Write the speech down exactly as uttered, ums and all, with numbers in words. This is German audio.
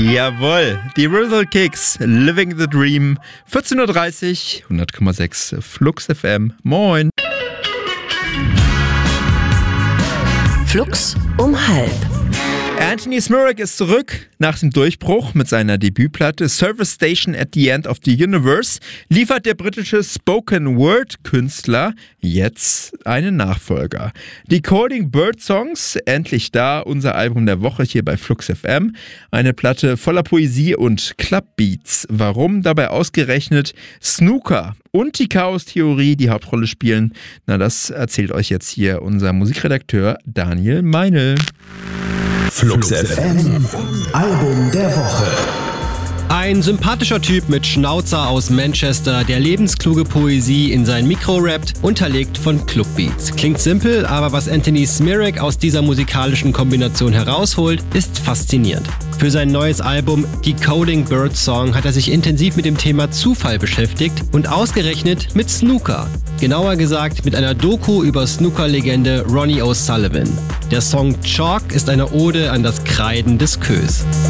Jawohl, die Rizzle Kicks, Living the Dream, vierzehn Uhr dreißig, hundert Komma sechs Flux F M. Moin. Flux um halb. Anthony Smirak ist zurück nach dem Durchbruch mit seiner Debütplatte Service Station at the End of the Universe. Liefert der britische Spoken-Word-Künstler jetzt einen Nachfolger. Decoding Bird Songs, endlich da, unser Album der Woche hier bei Flux F M. Eine Platte voller Poesie und Clubbeats. Warum dabei ausgerechnet Snooker und die Chaos-Theorie die Hauptrolle spielen, na das erzählt euch jetzt hier unser Musikredakteur Daniel Meinl. Flux F M, Album der Woche. Ein sympathischer Typ mit Schnauzer aus Manchester, der lebenskluge Poesie in sein Mikro rappt, unterlegt von Clubbeats. Klingt simpel, aber was Anthony Smirak aus dieser musikalischen Kombination herausholt, ist faszinierend. Für sein neues Album Decoding Bird Song hat er sich intensiv mit dem Thema Zufall beschäftigt und ausgerechnet mit Snooker. Genauer gesagt mit einer Doku über Snooker-Legende Ronnie O'Sullivan. Der Song Chalk ist eine Ode an das Kreiden des Queues.